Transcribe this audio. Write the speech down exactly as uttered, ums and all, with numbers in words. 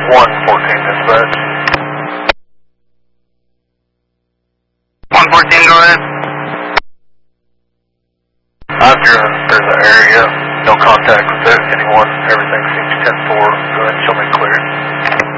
one fourteen dispatch. one fourteen, go ahead. I've driven through the area, no contact with it, anyone, everything seems